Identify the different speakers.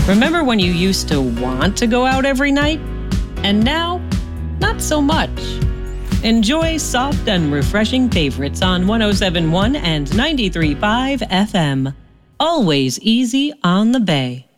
Speaker 1: Remember when you used to want to go out every night? And now, not so much. Enjoy soft and refreshing favorites on 107.1 and 93.5 FM. Always easy on the Bay.